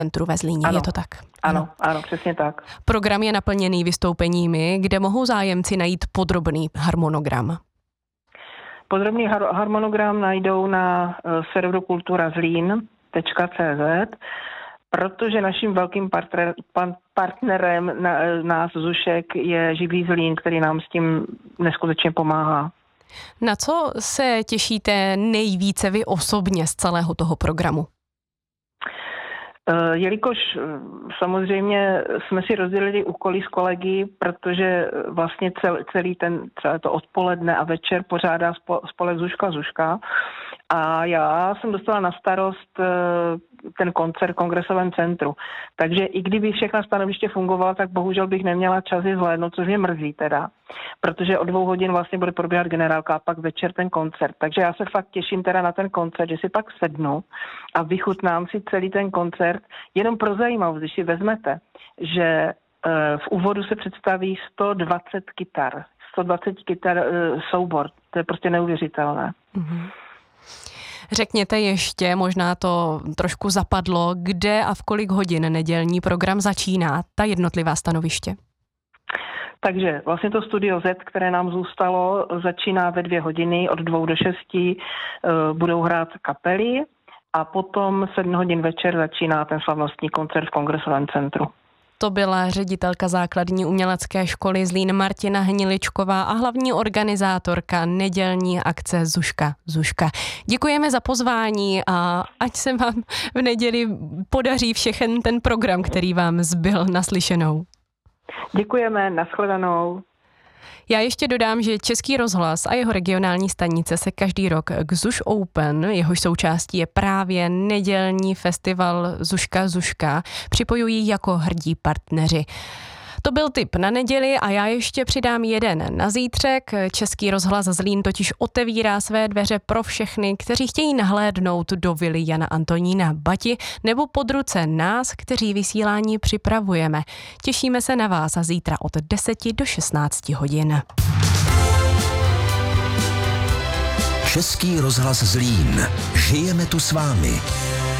centru ve Zlíně, ano, je to tak? Ano, přesně tak. Program je naplněný vystoupeními, kde mohou zájemci najít podrobný harmonogram. Podrobný harmonogram najdou na serveru kulturazlin.cz, protože naším velkým partnerem nás Zušek je Živý Zlín, který nám s tím neskutečně pomáhá. Na co se těšíte nejvíce vy osobně z celého toho programu? Jelikož samozřejmě jsme si rozdělili úkoly s kolegy, protože vlastně celé to odpoledne a večer pořádá spolek Zuška. A já jsem dostala na starost ten koncert v Kongresovém centru. Takže i kdyby všechna stanoviště fungovala, tak bohužel bych neměla čas je zhlédnout, což mě mrzí teda. Protože o 2 hodin vlastně bude probíhat generálka a pak večer ten koncert. Takže já se fakt těším teda na ten koncert, že si pak sednu a vychutnám si celý ten koncert. Jenom pro zajímavost, když si vezmete, že v úvodu se představí 120 kytar. 120 kytar soubor. To je prostě neuvěřitelné. Mm-hmm. Řekněte ještě, možná to trošku zapadlo, kde a v kolik hodin nedělní program začíná, ta jednotlivá stanoviště? Takže vlastně to Studio Z, které nám zůstalo, začíná ve 2 hodiny, od 2 do 6 budou hrát kapely a potom 7 hodin večer začíná ten slavnostní koncert v Kongresovém centru. To byla ředitelka základní umělecké školy Zlín Martina Hniličková a hlavní organizátorka nedělní akce Zuška. Děkujeme za pozvání a ať se vám v neděli podaří všechen ten program, který vám zbyl, naslyšenou. Děkujeme, nashledanou. Já ještě dodám, že Český rozhlas a jeho regionální stanice se každý rok k Zuš Open, jehož součástí je právě nedělní festival Zuška, připojují jako hrdí partneři. To byl tip na neděli a já ještě přidám jeden na zítřek. Český rozhlas Zlín totiž otevírá své dveře pro všechny, kteří chtějí nahlédnout do vily Jana Antonína Bati nebo pod ruce nás, kteří vysílání připravujeme. Těšíme se na vás a zítra od 10 do 16 hodin. Český rozhlas Zlín. Žijeme tu s vámi.